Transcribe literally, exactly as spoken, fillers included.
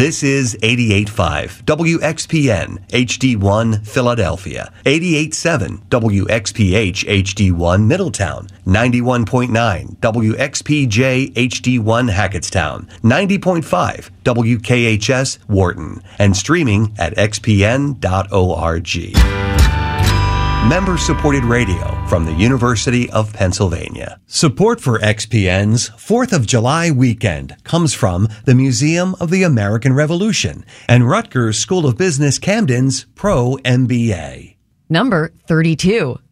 This is eighty-eight point five W X P N H D one Philadelphia, eighty-eight point seven W X P H H D one Middletown, ninety-one point nine W X P J H D one Hackettstown, ninety point five W K H S Wharton, and streaming at x p n dot org. Member-supported radio from the University of Pennsylvania. Support for X P N's fourth of July weekend comes from the Museum of the American Revolution and Rutgers School of Business Camden's Pro M B A. Number thirty-two.